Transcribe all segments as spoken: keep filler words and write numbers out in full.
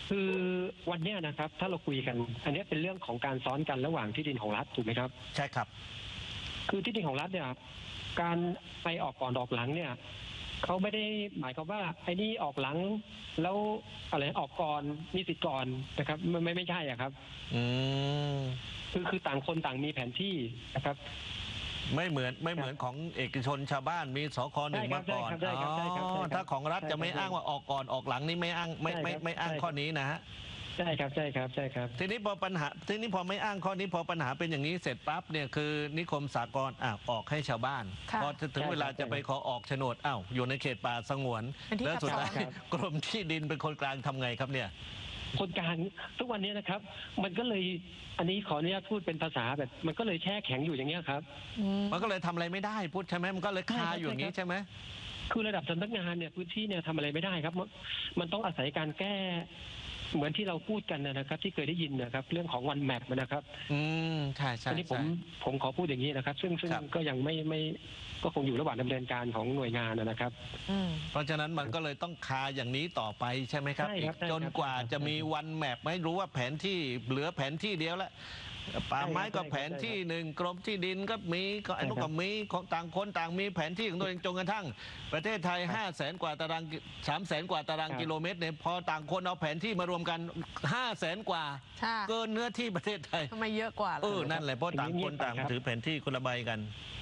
คือวันเนี้ยนะครับถ้าเราคุยกันอันนี้เป็นเรื่องของการซ้อนกันระหว่างที่ดินของรัฐถูกไหมครับใช่ครับคือที่ดินของรัฐเนี่ยการไปออกก่อนออกหลังเนี่ยเขาไม่ได้หมายความว่าไอ้นี่ออกหลังแล้วอะไรออกก่อนมีสิทธิ์ก่อนนะครับไม่ไม่ไม่ใช่อ่ะครับอืมคือคือต่างคนต่างมีแผนที่นะครับไม่เหมือนไม่เหมือนของเอกชนชาวบ้านมีสคหนึ่งมาก่อนอ๋อถ้าของรัฐจะไม่อ้างว่าออกก่อนออกหลังนี่ไม่อ้างไม่ไม่ไม่อ้างข้อนี้นะฮะใช่ครับใช่ครับใช่ครับทีนี้พอปัญหาทีนี้พอไม่อ้างข้อนี้พอปัญหาเป็นอย่างนี้เสร็จปั๊บเนี่ยคือนิคมสากลอ่ะออกให้ชาวบ้านพอถึงเวลาจะไปขอออกโฉนดอ้าวอยู่ในเขตป่าสงวนแล้วสุดท้ายกรมที่ดินเป็นคนกลางทำไงครับเนี่ยคนกลางทุกวันนี้นะครับมันก็เลยอันนี้ขออนุญาตพูดเป็นภาษาแบบมันก็เลยแช่แข็งอยู่อย่างเงี้ยครับมันก็เลยทำอะไรไม่ได้พูดใช่ไหมมันก็เลยคาอยู่อย่างนี้ใช่ไหมคือระดับสำนักงานเนี่ยพื้นที่เนี่ยทำอะไรไม่ได้ครับมันต้องอาศัยการแก้เหมือนที่เราพูดกันนะครับที่เคยได้ยินนะครับเรื่องของวันแมปนะครับอืมใช่ใช่อันนี้ผมผมขอพูดอย่างนี้นะครับซึ่งซึ่งก็ยังไม่ไม่ก็คงอยู่ระหว่างดำเนินการของหน่วยงานนะครับเพราะฉะนั้นมันก็เลยต้องคาอย่างนี้ต่อไปใช่ไหมครับจนกว่าจะมีวันแมปไม่รู้ว่าแผนที่เหลือแผนที่เดียวแล้วป่าไม้ก็แผนที่หนึ่งกรมที่ดินก็มีก็ไอ้นู้นก็มีของต่างคนต่างมีแผนที่ของตัวเองจนกระทั่งประเทศไทยห้าแสนกว่าตารางสามแสนกว่าตารางกิโลเมตรเนี่ยพอต่างคนเอาแผนที่มารวมกันห้าแสนกว่าเกินเนื้อที่ประเทศไทยทำไมเยอะกว่าเออนั่นแหละเพราะต่างคนต่างถือแผนที่คนละใบกัน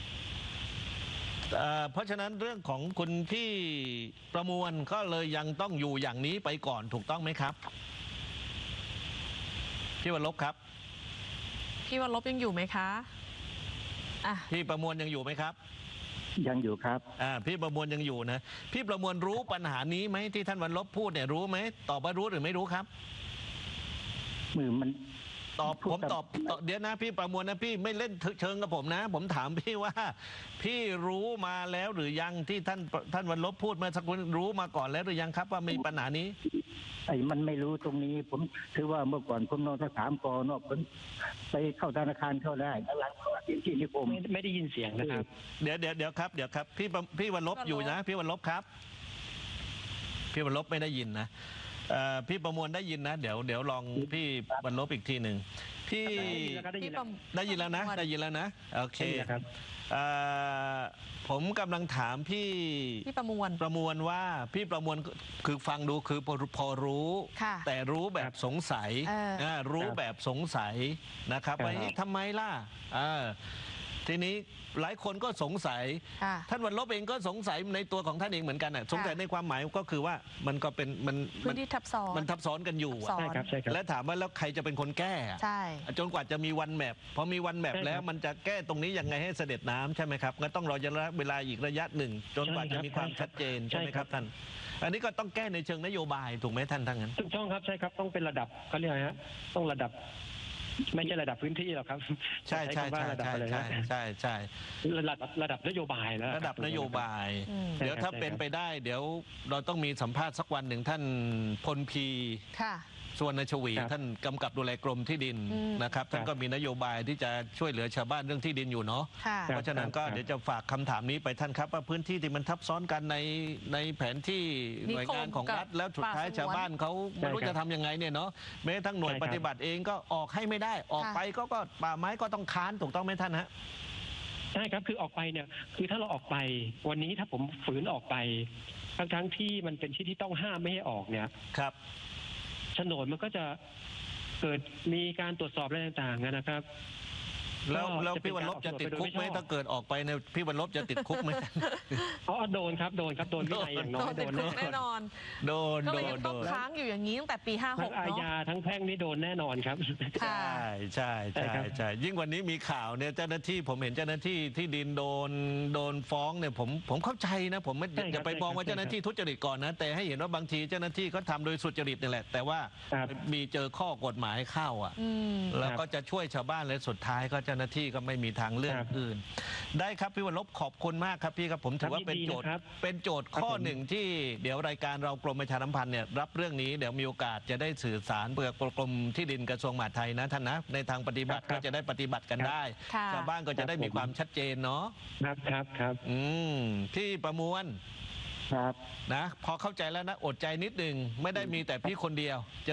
เพราะฉะนั้นเรื่องของคุณพี่ประมวลก็เลยยังต้องอยู่อย่างนี้ไปก่อนถูกต้องไหมครับพี่วรลบครับพี่วรลบยังอยู่ไหมคะอ่ะพี่ประมวลยังอยู่ไหมครับยังอยู่ครับอ่าพี่ประมวลยังอยู่นะพี่ประมวลรู้ปัญหานี้ไหมที่ท่านวรลบพูดเนี่ยรู้ไหมตอบว่ารู้หรือไม่รู้ครับมือมันตอบผมตอบเดี๋ยวนะพี่ประมวลนะพี่ไม่เล่นเชิงกับผมนะผมถามพี่ว่าพี่รู้มาแล้วหรือยังที่ท่านท่านวรลบพูดมาสักคนรู้มาก่อนแล้วหรือยังครับว่ามีปัญหานี้ไอ้มันไม่รู้ตรงนี้ผมถือว่าเมื่อก่อนผมนอนสามกอนอกผมไปเข้าธนาคารเข้าได้หลังๆที่นิคมไม่ได้ยินเสียงนะครับเดี๋ยวเดี๋ยวเดี๋ยวครับเดี๋ยวครับพี่พี่วรลบอยู่นะพี่วรลบครับพี่วรลบไม่ได้ยินนะพี่ประมวลได้ยินนะเดี๋ยวเดี๋ยวลองพี่วรลบอีกทีหนึ่งพี่ได้ยินแล้วนะได้ยินแล้วนะโอเคผมกำลังถามพี่พี่ประมวลประมวลว่าพี่ประมวลคือฟังดูคือพอรู้แต่รู้แบบสงสัยรู้แบบสงสัยนะครับว่าทำไมล่ะทีนี้หลายคนก็สงสัยท่านวรลบเองก็สงสัยในตัวของท่านเองเหมือนกันน่ะสงสัยในความหมายก็คือว่ามันก็เป็นมันพื้นที่ทับซ้อนมันทับซ้อนกันอยู่และถามว่าแล้วใครจะเป็นคนแก้จนกว่าจะมีวันแมปพอมีวันแมปแล้วมันจะแก้ตรงนี้ยังไงให้เสด็จน้ำใช่ไหมครับงั้นต้องรอเวลาอีกระยะหนึ่งจนกว่าจะมีความชัดเจนใช่ไหมครับท่านอันนี้ก็ต้องแก้ในเชิงนโยบายถูกไหมท่านทั้งนั้นถูกต้องครับใช่ครับต้องเป็นระดับเขาเรียกฮะต้องระดับไม่ใช่ระดับพื้นที่หรอกครับใช่ใช่ใช่ใช่ใช่ใช่ใช่ระดับระดับนโยบายแล้วระดับนโยบายเดี๋ยวถ้าเป็นไปได้เดี๋ยวเราต้องมีสัมภาษณ์สักวันหนึ่งท่านพลพีส่วนนชวีท่านกำกับดูแลกรมที่ดินนะครับท่านก็มีนโยบายที่จะช่วยเหลือชาวบ้านเรื่องที่ดินอยู่เนาะเพราะฉะนั้นก็เดี๋ยวจะฝากคำถามนี้ไปท่านครับว่าพื้นที่ที่มันทับซ้อนกันในในแผนที่หน่วยงานของรัฐแล้วสุดท้ายชาวบ้านเขาไม่รู้จะทำยังไงเนี่ยเนาะแม้ทั้งหน่วยปฏิบัติเองก็ออกให้ไม่ได้ออกไปก็ก็ป่าไม้ก็ต้องค้านถูกต้องไหมท่านฮะใช่ครับคือออกไปเนี่ยคือถ้าเราออกไปวันนี้ถ้าผมฝืนออกไปทั้งทั้งที่มันเป็นที่ที่ต้องห้ามไม่ให้ออกเนี่ยครับโฉนดมันก็จะเกิดมีการตรวจสอบอะไรต่างๆนะครับแล้วแล้วพี่วรลบจะติดคุกไหมถ้าเกิดออกไปเนี่ยพี่วรลบจะติดคุกไหมอ๋อโดนครับโดนครับโดนวินัยอย่างน้อยโดนแน่นอนโดนก็เลยยังต้องค้างอยู่อย่างนี้ตั้งแต่ปีห้าหกเนาะทั้งอาญาทั้งแพ่งนี่โดนแน่นอนครับใช่ใช่ใช่ใช่ยิ่งวันนี้มีข่าวเนี่ยเจ้าหน้าที่ผมเห็นเจ้าหน้าที่ที่ดินโดนโดนฟ้องเนี่ยผมผมเข้าใจนะผมไม่อย่าไปมองว่าเจ้าหน้าที่ทุจริตก่อนนะแต่ให้เห็นว่าบางทีเจ้าหน้าที่เขาทำโดยสุจริตนี่แหละแต่ว่ามีเจอข้อกฎหมายเข้าอ่ะแล้วก็จะช่วยชาวบ้านและสุดท้ายก็เจ้าหน้าที่ก็ไม่มีทางเรื่องอื่นได้ครับพี่วรลบขอบคุณมากครับพี่ครับผมถือว่าเป็นโจทย์เป็นโจทย์ข้อหนึ่งที่เดี๋ยวรายการเรากรมประชาสัมพันธ์เนี่ยรับเรื่องนี้เดี๋ยวมีโอกาสจะได้สื่อสารเพื่อกรมที่ดินกระทรวงมหาดไทยนะท่านนะในทางปฏิบัติก็จะได้ปฏิบัติกันได้ชาวบ้านก็จะได้มีความชัดเจนเนาะครับครับครับอืมพี่ประมวลครับนะพอเข้าใจแล้วนะอดใจนิดหนึ่งไม่ได้มีแต่พี่คนเดียว